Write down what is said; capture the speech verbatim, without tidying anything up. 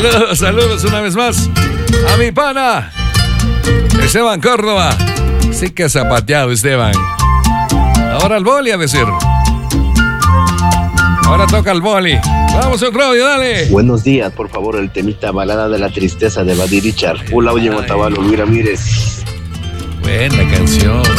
Saludos, saludos una vez más a mi pana Esteban Córdoba. Sí que ha zapateado Esteban. Ahora el boli a decir. Ahora toca el boli. Vamos, un Claudio, dale. Buenos días, por favor, el temita Balada de la Tristeza de Buddy Richard. Hola, oye, Otavalo, Luis Ramírez. Buena canción.